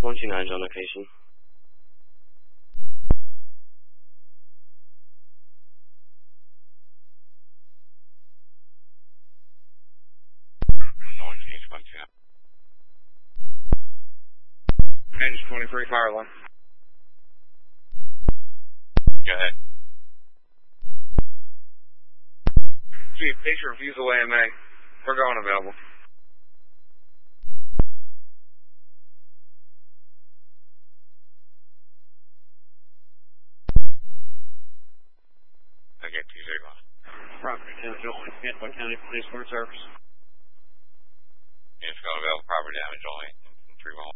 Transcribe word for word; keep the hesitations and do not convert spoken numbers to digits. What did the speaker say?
one two nine is on location. Range twenty-three, fire alarm. Go ahead. Chief, picture refusal A M A. We're going available. I get two zero. Property damage only. Tampa County Police Court Service. It's going available. Property damage only. three one.